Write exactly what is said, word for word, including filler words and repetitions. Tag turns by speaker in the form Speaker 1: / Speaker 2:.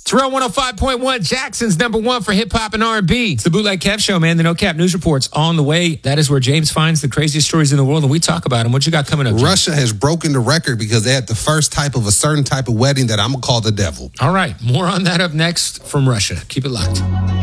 Speaker 1: It's Real one oh five point one, Jackson's number one for hip-hop and R and B. It's the Bootleg Kev Show, man. The No Cap News Report's on the way. That is where James finds the craziest stories in the world, and we talk about them. What you got coming up, James?
Speaker 2: Russia has broken the record because they had the first type of a certain type of wedding that I'm going to call the devil.
Speaker 1: All right, more on that up next from Russia. Keep it locked.